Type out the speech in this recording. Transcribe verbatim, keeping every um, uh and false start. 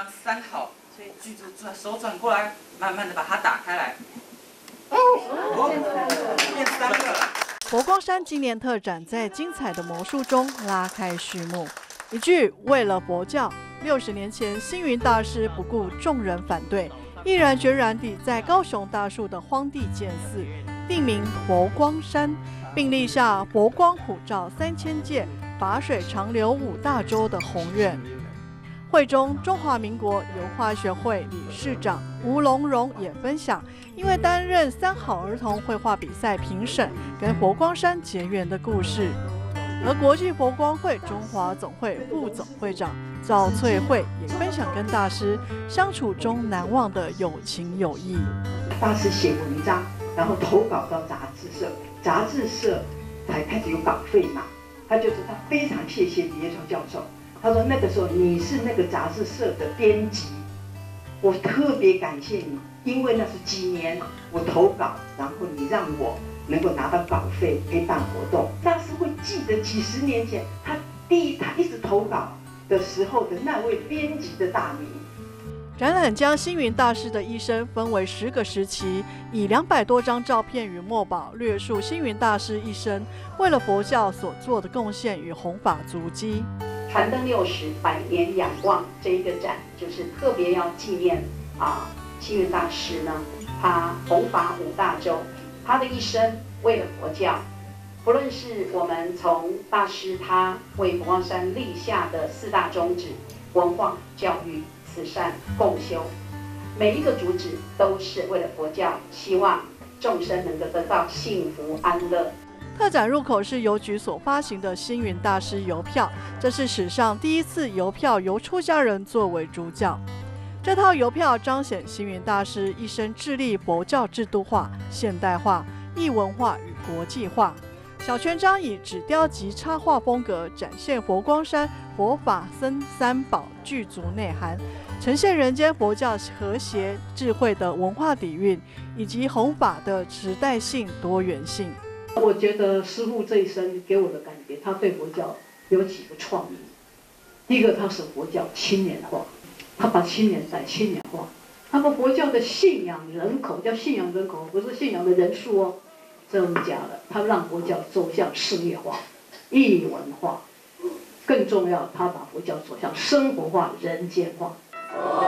当三好，所以剧组转手转过来，慢慢的把它打开来。哦，变三个了。 佛光山纪念特展在精彩的魔术中拉开序幕。一句“为了佛教”，六十年前星云大师不顾众人反对，毅然决然地在高雄大树的荒地建寺，定名佛光山，并立下佛光普照三千界、法水长流五大洲的宏愿。会中，中华民国油画学会理事长吴龙荣也分享，因为担任三好儿童绘画比赛评审，跟佛光山结缘的故事。而国际佛光会中华总会副总会长赵翠慧也分享跟大师相处中难忘的有情有义。 大师写文章，然后投稿到杂志社，杂志社才开始有稿费嘛。他就说他非常谢谢李业超教授。他说那个时候你是那个杂志社的编辑，我特别感谢你，因为那是几年我投稿，然后你让我能够拿到稿费可以办活动。大师会记得几十年前他第一他一直投稿的时候的那位编辑的大名。 展览将星云大师的一生分为十个时期，以两百多张照片与墨宝略述星云大师一生为了佛教所做的贡献与弘法足迹。 传灯六十，百年仰望这一个展，就是特别要纪念啊，星云大师呢，他弘法五大洲，他的一生为了佛教，不论是我们从大师他为佛光山立下的四大宗旨：文化、教育、慈善、共修，每一个主旨都是为了佛教，希望众生能够得到幸福安乐。 特展入口是邮局所发行的星云大师邮票，这是史上第一次邮票由出家人作为主角。这套邮票彰显星云大师一生致力佛教制度化、现代化、异文化与国际化。小圈章以纸雕及插画风格展现佛光山佛法僧三宝具足内涵，呈现人间佛教和谐智慧的文化底蕴，以及弘法的时代性多元性。 我觉得师父这一生给我的感觉，他对佛教有几个创意。第一个，他使佛教青年化，他把青年代青年化，他把佛教的信仰人口，叫信仰人口，不是信仰的人数哦，增加了。他让佛教走向事业化、异文化，更重要，他把佛教走向生活化、人间化。